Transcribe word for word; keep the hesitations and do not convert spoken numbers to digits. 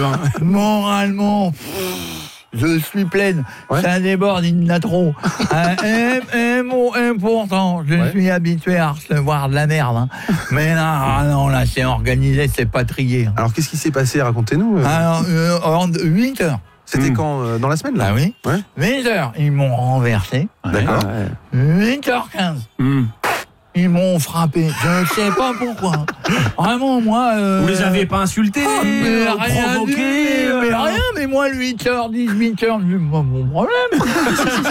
hein. Moralement, pff, je suis pleine. Ouais. Ça déborde, il y en a trop. Un M, M, O, M, pourtant, je Ouais. suis habitué à recevoir de la merde. Hein. Mais là, ah non, là, c'est organisé, c'est pas trié. Alors, qu'est-ce qui s'est passé? Racontez-nous. Alors, euh, en huit heures. C'était Hmm. quand euh, dans la semaine, là? Ah oui. Ouais. huit heures, ils m'ont renversé. D'accord. huit heures quinze. Hum. Ils m'ont frappé. Je ne sais pas pourquoi. Vraiment, moi. Euh... Vous les avez pas insultés, Ah, mais euh, rien provoqués du- mais, euh, mais rien, mais moi, huit heures, dix-huit heures, c'est pas mon problème.